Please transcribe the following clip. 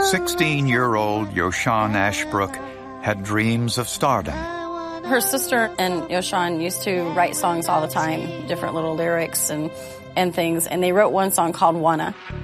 16-year-old Yoshan Ashbrook had dreams of stardom. Her sister and Yoshan used to write songs all the time, different little lyrics and things, and they wrote one song called Wanna.